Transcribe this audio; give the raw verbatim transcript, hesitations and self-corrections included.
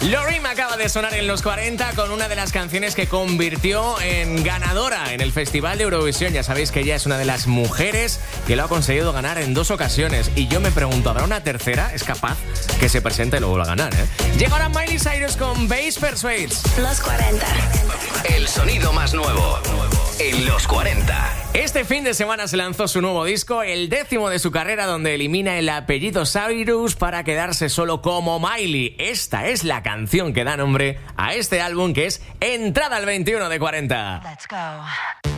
Loreen acaba de sonar en los cuarenta con una de las canciones que convirtió en ganadora en el Festival de Eurovisión. Ya sabéis que ella es una de las mujeres que lo ha conseguido ganar en dos ocasiones. Y yo me pregunto, ¿habrá una tercera? ¿Es capaz que se presente y lo vuelva a ganar, eh? Llega ahora Miley Cyrus con Bass Persuades. Los cuarenta. El sonido más nuevo en los cuarenta. Este fin de semana se lanzó su nuevo disco, el décimo de su carrera, donde elimina el apellido Cyrus para quedarse solo como Miley. Esta es la canción que da nombre a este álbum, que es Entrada al veintiuno de cuarenta. Let's go.